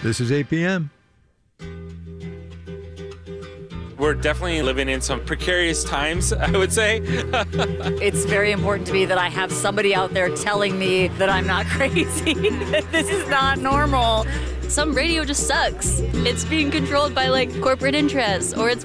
This is APM. We're definitely living in some precarious times, I would say. It's very important to me that I have somebody out there telling me that I'm not crazy, that this is not normal. Some radio just sucks. It's being controlled by like corporate interests, or it's